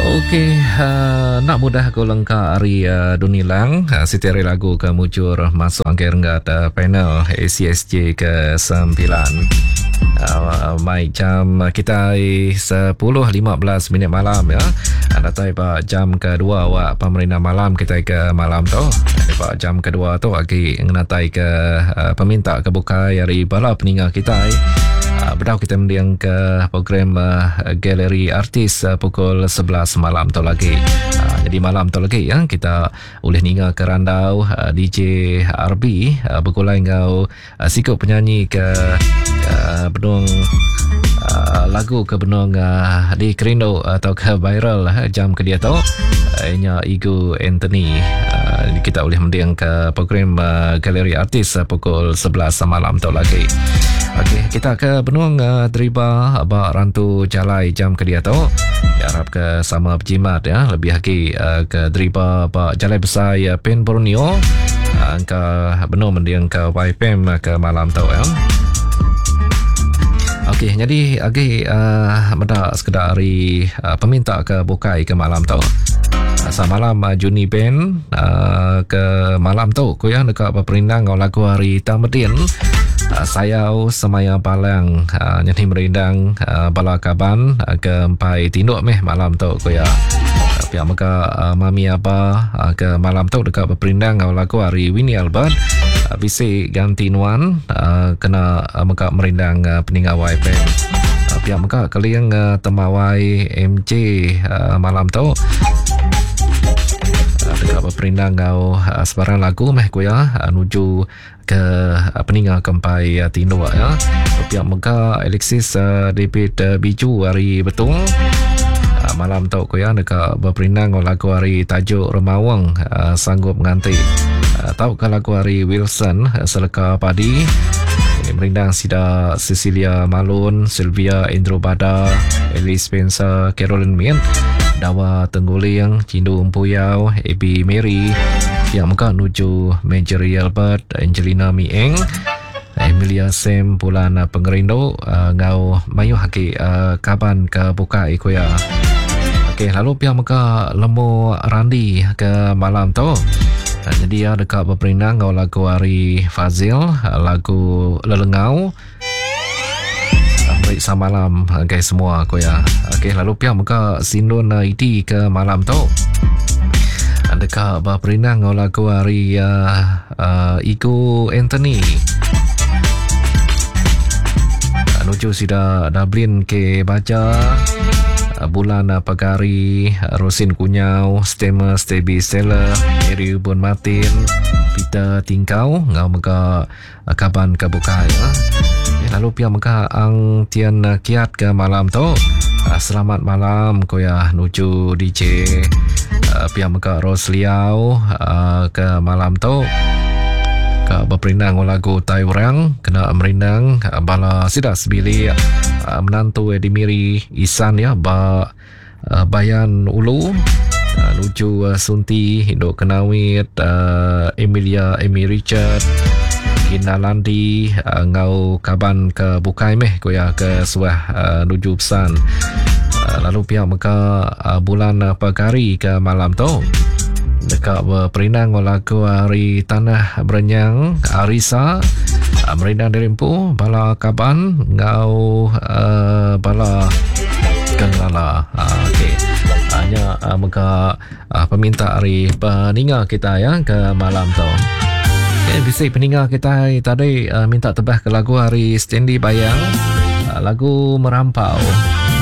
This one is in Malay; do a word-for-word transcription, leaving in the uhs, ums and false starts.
Okey, uh, nak mudah ko lengkap hari uh, dunilang uh, setiap lagu ke muncul masuk angka rengat uh, panel A C S J ke sembilan. Uh, mai jam kita sepuluh lima belas minit malam ya. Anda tahu pak jam kedua awak pemerintah malam kita ke malam tu. Pak jam kedua tu lagi ngenatai ke uh, peminta kebuka dari bala peninggal kita. Uh, Berdau kita mendiang ke program uh, galeri artis uh, pukul sebelas malam tu lagi. Uh, jadi malam tu lagi ya kita boleh ninga ke randau uh, D J R B uh, berkulai ngau uh, sikut penyanyi ke uh, benung uh, lagu ke benung uh, di Kerindo atau ke viral uh, jam ke dia tu uh, nya Igu Anthony. Uh, kita boleh mendiang ke program uh, galeri artis uh, pukul sebelas malam tu lagi. Okey, kita ke benung uh, Deriba abak rantu jalai jam ke dia tu. Harap ke sama berjimat ya, lebih lagi uh, ke Deriba abak jalai besar ya Pen Borneo. Uh, ke benung mendiang ke Y P M ke malam tu ya. Okey, jadi lagi uh, mendak sekedar hari uh, peminta ke bukai ke malam tu. Uh, semalam uh, Juni Band uh, ke malam tu ku ya dekat berperindang ngau lagu hari Tamedin. Uh, sayau semaya palang uh, nyanyi merindang uh, bala kaban uh, ke empai tinduk meh malam tu ko ya uh, pihak maka uh, mami apa uh, ke malam tu dekat berperindang ngau lagu hari Winnie Albert uh, bisi ganti nuan uh, kena uh, maka merindang uh, peninggal Y P M uh, pihak maka kaliang uh, temawai M J uh, malam tu dekat berperindang ngau uh, sebarang lagu meh ko ya uh, nuju ke uh, peninggal kempai uh, Tinduk ya. Pihak Mega Alexis uh, David uh, Biju hari betung uh, malam tu ko ya dekat berperindang ngau lagu hari tajuk Remawang uh, sanggup nganti uh, tahu ke lagu hari Wilson uh, Seleka Padi ini merindang sida Cecilia Malun, Sylvia Indro Bada, Elise Spencer, Carolyn Min, Dawa Tengguling, Cindu Umpuyau, Abby Mary, yang muka nuju Major Albert, Angelina Mieng, Emilia Sam Pulan Pengerindo, uh, ngau mayu haki uh, kaban ke buka iko ya. Okey, lalu pihak muka lemu Randi ke malam tu. Uh, jadi ya dekat berperindang ngau lagu hari Fazil, uh, lagu Lelengau. Baik samalam guys semua ko ya. Okey, lalu pihak muka Sindun I D ke malam tu. Dekat berperindang ngau lagu hari uh, uh, Igu Anthony. Uh, nuju sida Dublin ke baca uh, bulan uh, Pagari, uh, Rosin Kunyau, Stemmer Steby Stella, Mary Bon Martin, Peter Tingkau ngau muka uh, kaban kebuka ya. Lalu pihak Mekah Ang Tian Kiat ke malam tu. Uh, selamat malam ko ya nuju D J uh, pihak Mekah Ros Liao uh, ke malam tu. Ke berperindang lagu Tai Orang kena merindang uh, bala sidak sebili uh, menantu Edimiri Isan ya ba uh, Bayan Ulu uh, nuju uh, Sunti Hinduk Kenawit uh, Emilia Amy Richard Gina Landi uh, ngau kaban ke bukai meh ko ya ke suah uh, nuju pesan uh, lalu pihak meka uh, bulan uh, Pagari ke malam tu dekat berperindang lagu hari Tanah Berenyang Arisa uh, merindang dirimpu bala kaban ngau uh, bala kenglala uh, okey hanya uh, meka uh, peminta hari peninggal kita ya ke malam tu. Okay, bisik peninggal kita tadi uh, minta tebah ke lagu hari Stanley Bayang uh, lagu Merampau.